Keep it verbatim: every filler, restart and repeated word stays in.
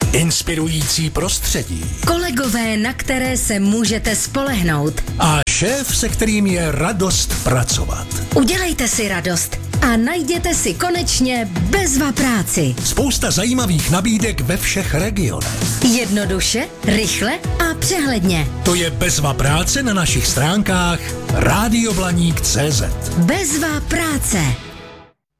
inspirující prostředí, kolegové, na které se můžete spolehnout a šéf, se kterým je radost pracovat. Udělejte si radost a najděte si konečně bezva práci. Spousta zajímavých nabídek ve všech regionech. Jednoduše, rychle a přehledně. To je bezva práce na našich stránkách rádio blaník tečka cé zet. Bezva práce.